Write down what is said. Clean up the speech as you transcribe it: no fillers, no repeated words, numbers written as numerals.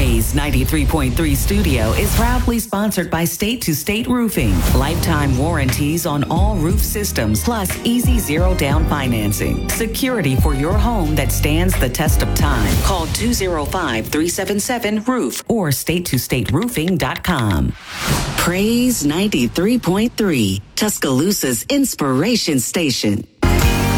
Praise 93.3 Studio is proudly sponsored by State to State Roofing. Lifetime warranties on all roof systems, plus easy zero down financing. Security for your home that stands the test of time. Call 205-377-ROOF or state2stateroofing.com. Praise 93.3, Tuscaloosa's inspiration station.